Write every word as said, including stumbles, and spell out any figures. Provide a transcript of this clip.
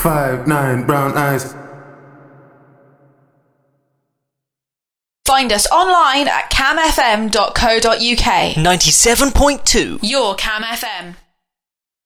five nine brown eyes. Find us online at cam f m dot co dot u k. ninety-seven point two. Your Cam F M.